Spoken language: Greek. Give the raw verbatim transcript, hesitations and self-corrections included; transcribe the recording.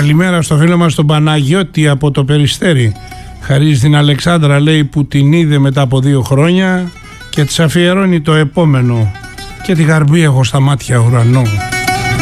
Καλημέρα στο φίλο μας τον Παναγιώτη από το Περιστέρι. Χαρίζει την Αλεξάνδρα, λέει, που την είδε μετά από δύο χρόνια και της αφιερώνει το επόμενο. Και τη γαρμπή έχω στα μάτια ουρανό.